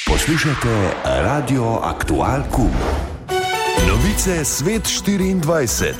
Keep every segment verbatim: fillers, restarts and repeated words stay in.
Poslušate Radio Aktual Q. Novice Svet štiriindvajset.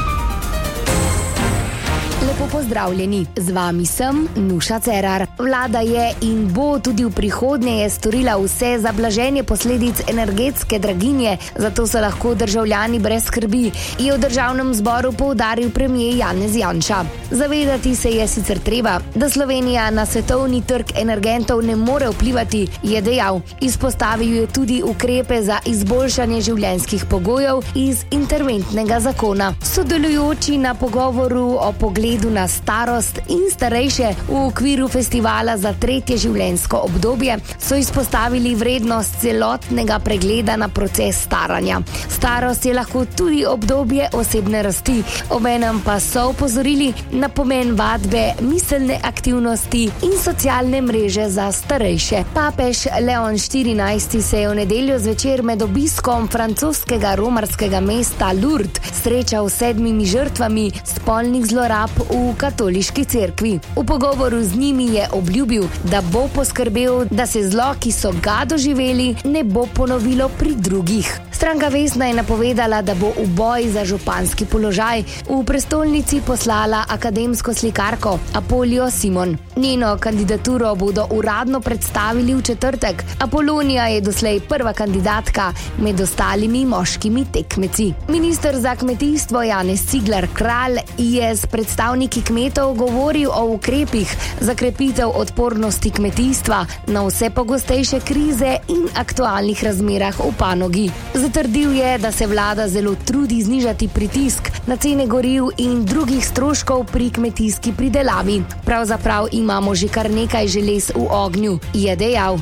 Lepo pozdravljeni, z vami sem Nuša Cerar. Vlada je in bo tudi v prihodnje storila vse za blaženje posledic energetske draginje, zato so lahko državljani brez skrbi, je v državnem zboru poudaril premier Janez Janša. Zavedati se je sicer treba, da Slovenija na svetovni trg energentov ne more vplivati, je dejal. Izpostavil je tudi ukrepe za izboljšanje življenjskih pogojev iz interventnega zakona. Sodelujoči na pogovoru o pogledu na starost in starejše v okviru festivala za tretje življenjsko obdobje so izpostavili vrednost celotnega pregleda na proces staranja. Starost je lahko tudi obdobje osebne rasti, obenem pa so opozorili na pomen vadbe, miselne aktivnosti in socialne mreže za starejše. Papež Leon štirinajsti se je v nedeljo zvečer med obiskom francoskega romarskega mesta Lourdes srečal s sedmimi žrtvami spolnih zlorab v katoliški cerkvi. V pogovoru z njimi je obljubil, da bo poskrbel, da se zlo, ki so ga doživeli, ne bo ponovilo pri drugih. Stranka Vesna je napovedala, da bo v boj za županski položaj v prestolnici poslala akademsko slikarko Apolijo Simon. Njeno kandidaturo bodo uradno predstavili v četrtek. Apolonija je doslej prva kandidatka med ostalimi moškimi tekmeci. Minister za kmetijstvo Janez Cigler Kralj je s predstavniki kmetov govoril o ukrepih za krepitev odpornosti kmetijstva na vse pogostejše krize in aktualnih razmerah v panogi. Zatrdil je, da se vlada zelo trudi znižati pritisk na cene goriv in drugih stroškov pri kmetijski pridelavi. Pravzaprav imamo že kar nekaj želez v ognju, je dejal.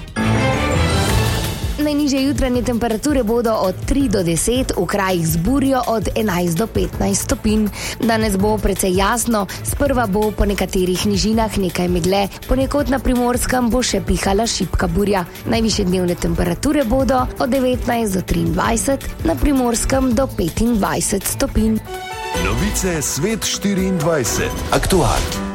Najnižje jutranje temperature bodo od tri do deset, v krajih z burjo od enajst do petnajst stopinj. Danes bo precej jasno, sprva bo po nekaterih nižinah nekaj megle, ponekod na Primorskem bo še pihala šibka burja. Najvišje dnevne temperature bodo od devetnajst do triindvajset, na Primorskem do petindvajset stopinj. Novice Svet štiriindvajset. Aktual.